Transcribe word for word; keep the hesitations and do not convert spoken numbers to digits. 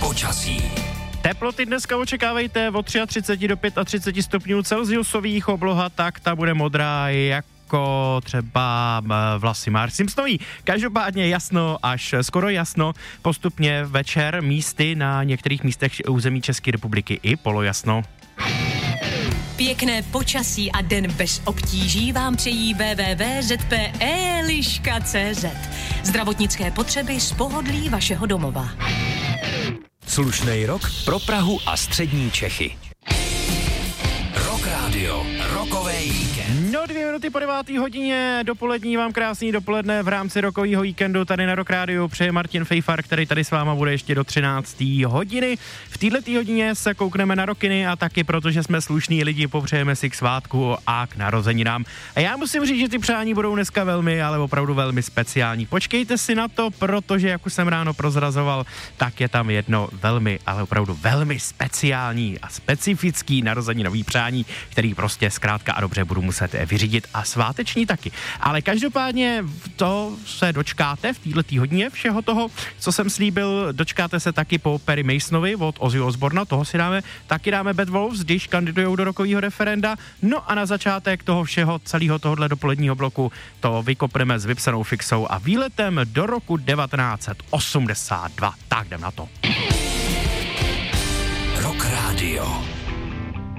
počasí. Teploty dneska očekávejte od třicet tři do třicet pět stupňů Celsiusových, obloha tak ta bude modrá jako třeba vlasy Marge Simpsonový. Každopádně jasno až skoro jasno, postupně večer místy na některých místech území České republiky i polojasno. Pěkné počasí a den bez obtíží vám přejí w w w tečka z p e liška tečka c z. Zdravotnické potřeby z pohodlí vašeho domova. Slušnej rok pro Prahu a střední Čechy. Rock Radio, rokový víkend. No dvě minuty po devátý hodině dopolední vám krásný dopoledne v rámci rokového víkendu tady na Rock Radio přeje Martin Fejfar, který tady s váma bude ještě do třinácté hodiny. V této hodině se koukneme na rokiny a taky protože jsme slušní lidi, popřejeme si k svátku a k narozeninám. A já musím říct, že ty přání budou dneska velmi, ale opravdu velmi speciální. Počkejte si na to, protože jak už jsem ráno prozrazoval, tak je tam jedno velmi, ale opravdu velmi speciální a specifický narozeninový přání, který prostě zkrátka a dobře budu muset vyřídit a sváteční taky. Ale každopádně to se dočkáte v této hodině všeho toho, co jsem slíbil, dočkáte se taky po Perry Masonovi od Ozzy Osborna, toho si dáme, taky dáme Bad Wolves, když kandidujou do rokového referenda. No a na začátek toho všeho, celého tohohle dopoledního bloku, to vykopneme s vypsanou fixou a výletem do roku devatenáct osmdesát dva. Tak jdem na to. Rock Radio.